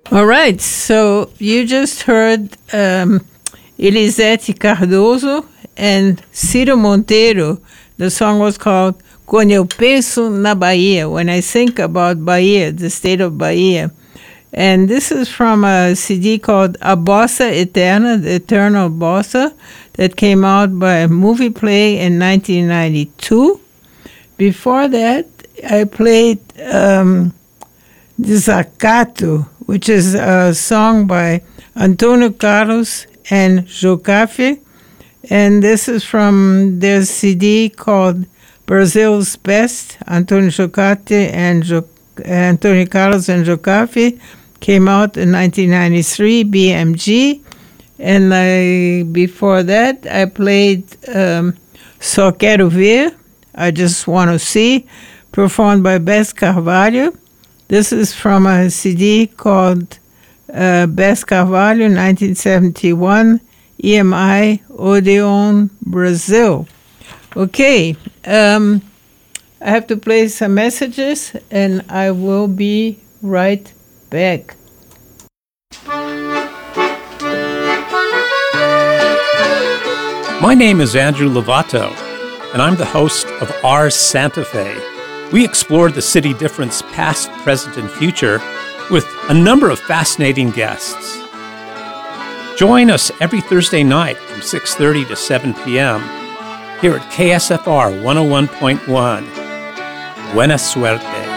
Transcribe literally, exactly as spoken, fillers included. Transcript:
All right, so you just heard um, Elisete Cardoso and Ciro Monteiro. The song was called Quando Eu Penso na Bahia, When I Think About Bahia, the state of Bahia. And this is from a C D called A Bossa Eterna, the Eternal Bossa, that came out by Movie Play in nineteen ninety-two. Before that, I played um, Desacato, which is a song by Antonio Carlos and Jocafe. And this is from their C D called Brazil's Best. Antonio Jocafe and jo- Antonio Carlos and Jocafe came out in nineteen ninety-three, B M G. And I, before that, I played um, Só Quero Ver, I Just Want to See, performed by Bess Carvalho. This is from a C D called uh, Bess Carvalho, nineteen seventy-one, E M I Odeon, Brazil. Okay, um, I have to play some messages, and I will be right back. My name is Andrew Lovato, and I'm the host of Ars Santa Fe. We explore the city difference past, present, and future with a number of fascinating guests. Join us every Thursday night from six thirty to seven p.m. here at K S F R one oh one point one. Buena suerte.